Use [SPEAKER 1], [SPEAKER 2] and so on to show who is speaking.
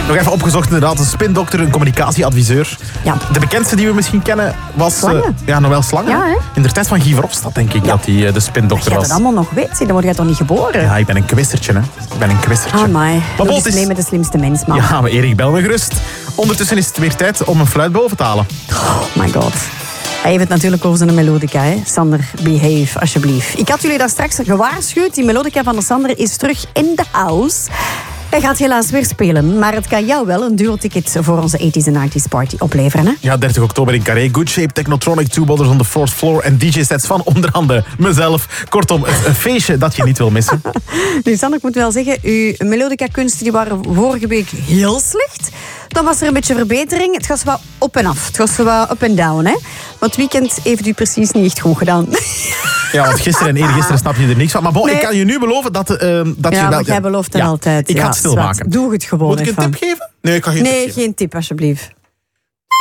[SPEAKER 1] Nog even opgezocht inderdaad. Een spindokter, een communicatieadviseur.
[SPEAKER 2] Ja.
[SPEAKER 1] De bekendste die we misschien kennen was...
[SPEAKER 2] Slangen.
[SPEAKER 1] Noël Slangen.
[SPEAKER 2] Ja, hè?
[SPEAKER 1] In de tijd van Guy Verhofstadt denk ik dat hij de spindokter
[SPEAKER 2] Jij
[SPEAKER 1] was.
[SPEAKER 2] dat allemaal nog weet, dan word jij toch niet geboren?
[SPEAKER 1] Ja, ik ben een kwissertje, hè. Ik ben een kwissertje.
[SPEAKER 2] Amai,
[SPEAKER 1] Maar
[SPEAKER 2] dat
[SPEAKER 1] Bolt
[SPEAKER 2] is mee met de slimste mens, man.
[SPEAKER 1] Ja, maar Erik, bel me gerust. Ondertussen is het weer tijd om een fluit boven te halen.
[SPEAKER 2] Oh my god. Hij heeft het natuurlijk over zijn melodica, hè. Sander, behave, alsjeblieft. Ik had jullie daar straks gewaarschuwd. Die melodica van de Sander is terug in the house. Hij gaat helaas weer spelen, maar het kan jou wel een duo-ticket voor onze 80s en 90s party opleveren, hè?
[SPEAKER 1] Ja, 30 oktober in Carré. Good Shape, Technotronic, Two Brothers on the Fourth Floor en DJ-sets van onder andere mezelf. Kortom, een feestje dat je niet wil missen.
[SPEAKER 2] Nu, Sander, ik moet wel zeggen, uw melodica-kunsten die waren vorige week heel slecht. Dan was er een beetje verbetering. Het gaat zo wat op en af. Het gaat zo wat up en down, hè? Maar het weekend heeft u precies niet echt goed gedaan.
[SPEAKER 1] Ja, want gisteren en eergisteren snap je er niks van. Maar bon,
[SPEAKER 2] Nee.
[SPEAKER 1] ik kan je nu beloven dat je wel...
[SPEAKER 2] Ja, maar jij belooft het altijd.
[SPEAKER 1] Ik ga
[SPEAKER 2] Ja,
[SPEAKER 1] het stilmaken.
[SPEAKER 2] zwart. Doe het gewoon
[SPEAKER 1] Moet ik een
[SPEAKER 2] even.
[SPEAKER 1] tip geven? Nee, ik kan geen tip
[SPEAKER 2] Nee,
[SPEAKER 1] geven.
[SPEAKER 2] geen tip, alsjeblieft.